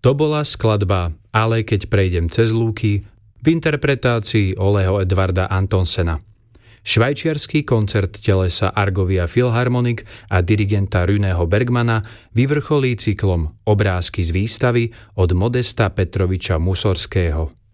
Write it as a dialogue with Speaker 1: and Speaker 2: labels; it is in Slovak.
Speaker 1: To bola skladba Ale keď prejdem cez lúky v interpretácii Oleho Edvarda Antonsena. Švajčiarsky koncert telesa Argovia Philharmonic a dirigenta Rüneho Bergmana vyvrcholí cyklom Obrázky z výstavy od Modesta Petroviča Musorského.